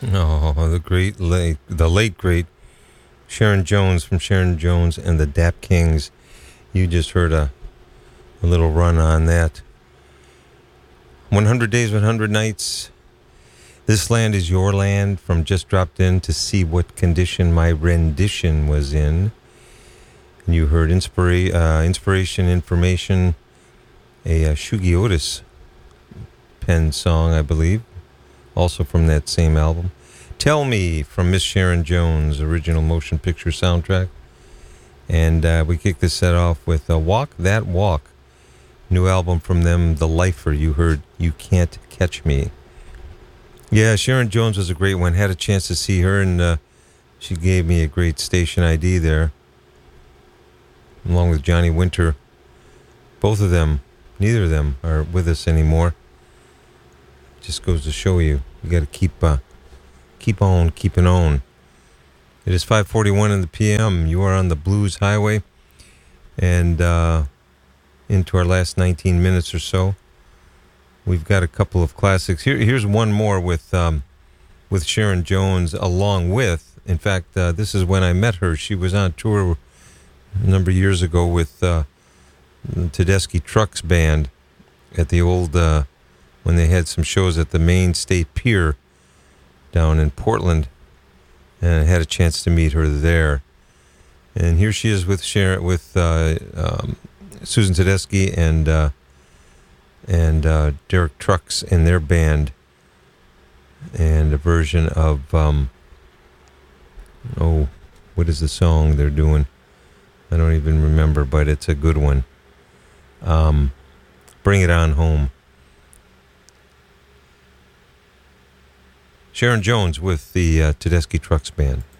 Oh, the late great Sharon Jones from Sharon Jones and the Dap Kings. You just heard a little run on that. 100 Days, 100 Nights. This Land Is Your Land from Just Dropped In to See What Condition My Rendition Was In. And you heard Inspiration, Information, a Shugi Otis pen song, I believe, also from that same album. Tell Me from Miss Sharon Jones, original motion picture soundtrack. And we kicked this set off with Walk That Walk, new album from them, The Lifer. You heard You Can't Catch Me. Yeah, Sharon Jones was a great one. Had a chance to see her, and she gave me a great station ID there, along with Johnny Winter. Both of them, neither of them are with us anymore. Just goes to show you got to keep on keeping on. It is 5:41 in the p.m. You are on the Blues Highway, and into our last 19 minutes or so, we've got a couple of classics. Here's one more with Sharon Jones, along with. In fact, this is when I met her. She was on tour a number of years ago with Tedeschi Trucks Band at the old when they had some shows at the Maine State Pier down in Portland, and I had a chance to meet her there. And here she is with Susan Tedeschi and Derek Trucks and their band, and a version of what is the song they're doing? I don't even remember, but it's a good one. Bring It On Home. Sharon Jones with the Tedeschi Trucks Band.